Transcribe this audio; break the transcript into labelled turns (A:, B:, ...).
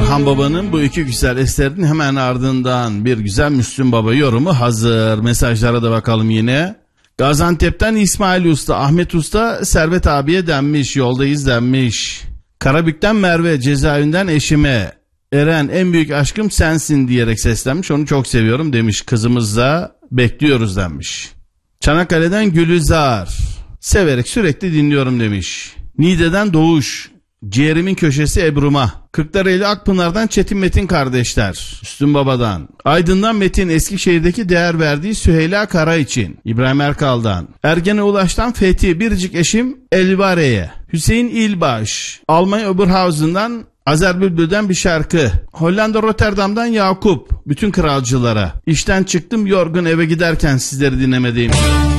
A: Orhan Baba'nın bu iki güzel eserinin hemen ardından bir güzel Müslüm Baba yorumu hazır. Mesajlara da bakalım yine. Gaziantep'ten İsmail Usta, Ahmet Usta Servet abiye denmiş, yoldayız denmiş. Karabük'ten Merve, cezaevinden eşime Eren, en büyük aşkım sensin diyerek seslenmiş, onu çok seviyorum demiş, kızımız da bekliyoruz denmiş. Çanakkale'den Gülizar, severek sürekli dinliyorum demiş. Niğde'den Doğuş, ciğerimin köşesi Ebrum'a. Kırklareli Akpınar'dan Çetin Metin kardeşler, Müslüm Baba'dan. Aydın'dan Metin, Eskişehir'deki değer verdiği Süheyla Kara için. İbrahim Erkal'dan. Ergene Ulaş'tan Fethi, biricik eşim Elvare'ye. Hüseyin İlbaş, Almanya Oberhausen'dan Azer Bülbül'den bir şarkı. Hollanda Rotterdam'dan Yakup, bütün kralcılara. İşten çıktım yorgun eve giderken sizleri dinlemediğim.